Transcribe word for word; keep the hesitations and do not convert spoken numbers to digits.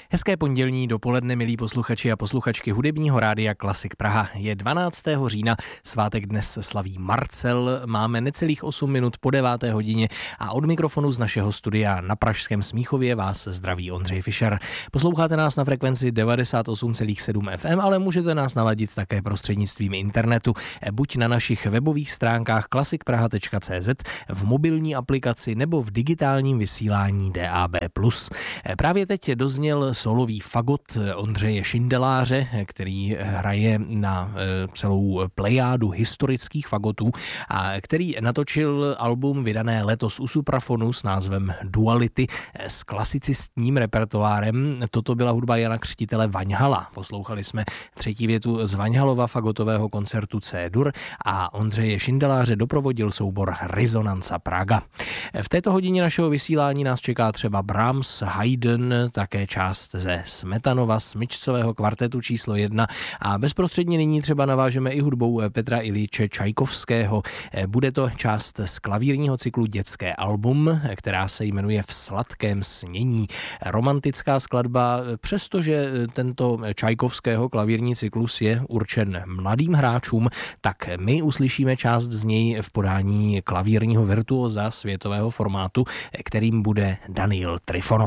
Hezké pondělní dopoledne, milí posluchači a posluchačky hudebního rádia Klasik Praha. Je dvanáctého října, svátek dnes slaví Marcel, máme necelých osm minut po deváté hodině a od mikrofonu z našeho studia na pražském Smíchově vás zdraví Ondřej Fischer. Posloucháte nás na frekvenci devadesát osm celá sedm F M, ale můžete nás naladit také prostřednictvím internetu, buď na našich webových stránkách klasik praha tečka cé zet, v mobilní aplikaci nebo v digitálním vysílání D A B plus. Právě teď dozněl solový fagot Ondřeje Šindeláře, který hraje na celou plejádu historických fagotů a který natočil album vydané letos u Suprafonu s názvem Duality s klasicistním repertoárem. Toto byla hudba Jana Křtitele Vaňhala. Poslouchali jsme třetí větu z Vaňhalova fagotového koncertu C-dur a Ondřeje Šindeláře doprovodil soubor Rezonanca Praga. V této hodině našeho vysílání nás čeká třeba Brahms, Haydn, také část ze Smetanova smyčcového kvartetu číslo jedna a bezprostředně nyní třeba navážeme i hudbou Petra Iljiče Čajkovského. Bude to část z klavírního cyklu Dětské album, která se jmenuje V sladkém snění. Romantická skladba, přestože tento Čajkovského klavírní cyklus je určen mladým hráčům, tak my uslyšíme část z něj v podání klavírního virtuóza světového formátu, kterým bude Daniil Trifonov.